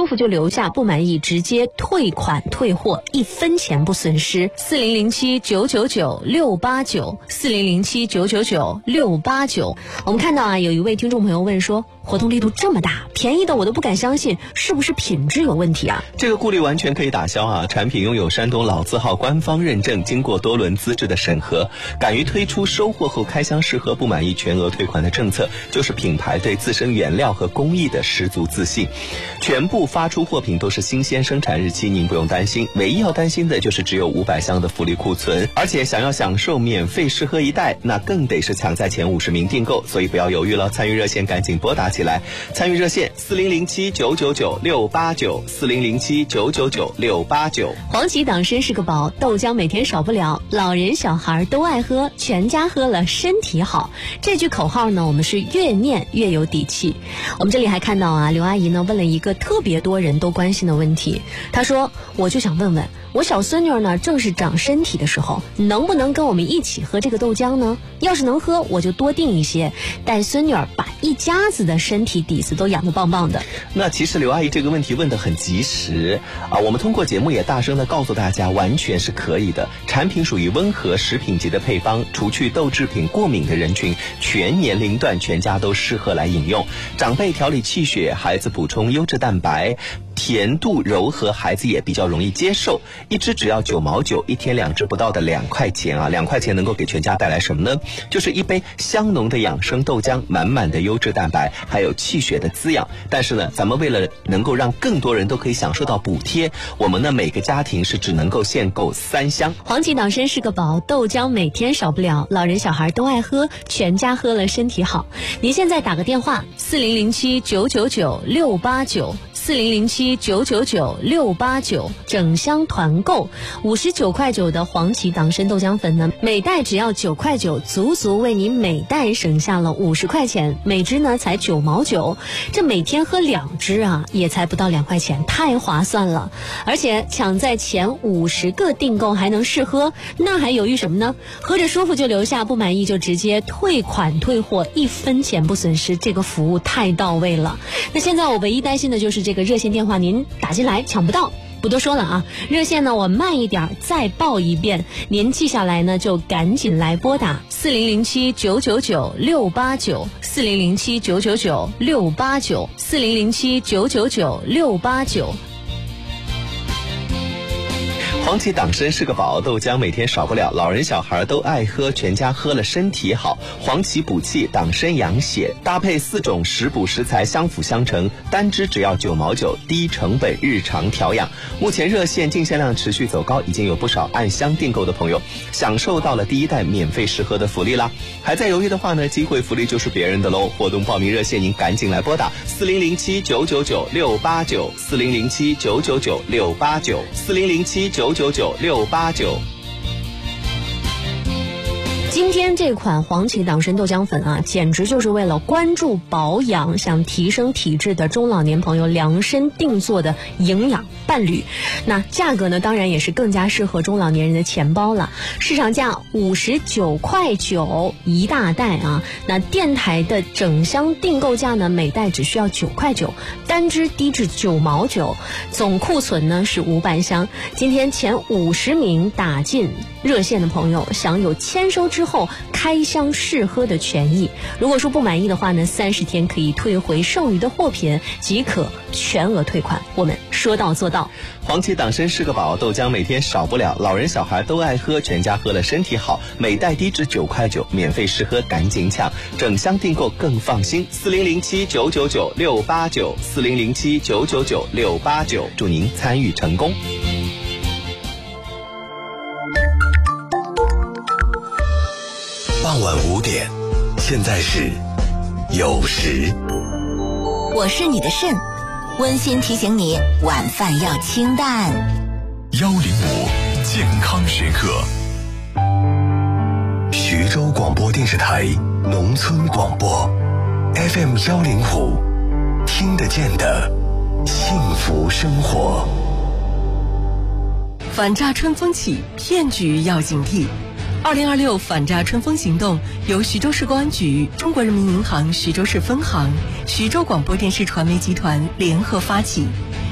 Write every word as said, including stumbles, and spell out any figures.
舒服就留下，不满意直接退款退货，一分钱不损失。四零零七九九九六八九，四零零七九九九六八九。我们看到啊，有一位听众朋友问说，活动力度这么大，便宜的我都不敢相信，是不是品质有问题啊？ 这个顾虑完全可以打消啊！产品拥有山东老字号官方认证，经过多轮资质的审核，敢于推出收货后开箱试喝不满意全额退款的政策，就是品牌对自身原料和工艺的十足自信。全部发出货品都是新鲜生产日期，您不用担心，唯一要担心的就是只有五百箱的福利库存，而且想要享受免费试喝一袋，那更得是抢在前五十名订购，所以不要犹豫了，参与热线赶紧拨打起来。参与热线四零零七九九九六八九，四零零七九九九六八九。 黄芪党参是个宝，豆浆每天少不了，老人小孩都爱喝，全家喝了身体好。这句口号呢，我们是越念越有底气。我们这里还看到啊，刘阿姨呢问了一个特别多人都关心的问题，她说，我就想问问，我小孙女呢正是长身体的时候，能不能跟我们一起喝这个豆浆呢？要是能喝，我就多订一些，带孙女儿把一家子的身体底子都养得棒棒的。 那其实刘阿姨这个问题问得很及时啊，我们通过节目也大声的告诉大家，完全是可以的。产品属于温和食品级的配方，除去豆制品过敏的人群，全年龄段全家都适合来饮用。长辈调理气血，孩子补充优质蛋白，甜度柔和，孩子也比较容易接受。一支只要九毛九，一天两支不到的两块钱啊，两块钱能够给全家带来什么呢？就是一杯香浓的养生豆浆，满满的优质蛋白，还有气血的滋养。但是呢，咱们为了能够让更多人都可以享受到补贴，我们呢每个家庭是只能够限购三箱。 黄芪党参是个宝，豆浆每天少不了，老人小孩都爱喝，全家喝了身体好。您现在打个电话四零零七九九九六八九，四零零七九九九六八九，整箱团购五十九块九的黄芪党参豆浆粉呢，每袋只要九块九，足足为您每袋省下了五十块钱，每支呢才九毛九，这每天喝两支啊，也才不到两块钱，太划算了。而且抢在前五十个订购还能试喝，那还犹豫什么呢？喝着舒服就留下，不满意就直接退款退货，一分钱不损失，这个服务太到位了。那现在我唯一担心的就是这个热线电话您打进来抢不到。不多说了啊，热线呢我慢一点再报一遍，您记下来呢就赶紧来拨打四零零七九九九六八九，四零零七九九九六八九，四零零七九九九六八九。 黄芪党参是个宝，豆浆每天少不了，老人小孩都爱喝，全家喝了身体好。黄芪补气，党参养血，搭配四种食补食材相辅相成，单支只要九毛九，低成本日常调养。目前热线进线量持续走高，已经有不少按箱订购的朋友享受到了第一代免费试喝的福利啦。还在犹豫的话呢，机会福利就是别人的喽。活动报名热线您赶紧来拨打四零零七九九九六八九，四零零七九九九六八九，四零零七九九九六八九。 今天这款黄芪党参豆浆粉啊，简直就是为了关注保养、想提升体质的中老年朋友量身定做的营养伴侣。那价格呢，当然也是更加适合中老年人的钱包了。市场价五十九块九一大袋啊，那电台的整箱订购价呢，每袋只需要九块九，单支低至九毛九，总库存呢是五百箱。今天前五十名打进热线的朋友，享有签收之后开箱试喝的权益。如果说不满意的话呢，三十天可以退回剩余的货品，即可全额退款。我们说到做到。 黄芪党参是个宝，豆浆每天少不了，老人小孩都爱喝，全家喝了身体好。每袋低至九块九，免费试喝赶紧抢，整箱订购更放心。四零零七九九九六八九，四零零七九九九六八九，祝您参与成功。 傍晚五点，现在是有时。 我是你的肾，温馨提醒你晚饭要清淡。 幺零五健康时刻。徐州广播电视台农村广播 F M 幺零五，听得见的幸福生活。 反诈春风起，骗局要警惕。二零二六反诈春风行动由徐州市公安局、中国人民银行徐州市分行、徐州广播电视传媒集团联合发起。